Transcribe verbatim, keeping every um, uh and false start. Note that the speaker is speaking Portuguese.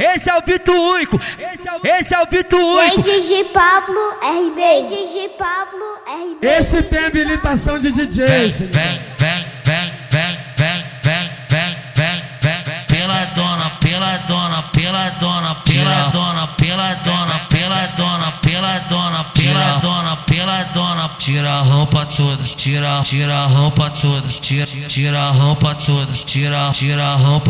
esse é o Bito único, esse é o, esse é o Bito único. D J Pablo R B, D J Pablo R B. Esse tem habilitação de D J. Vem, vem, vem, vem, vem, vem, vem, vem, vem, vem, pela dona, pela dona, pela dona, pela dona, pela dona, pela dona, pela dona, pela dona, pela dona, tira a roupa toda, tira, tira a roupa toda, tira, tira a roupa toda, tira, tira a roupa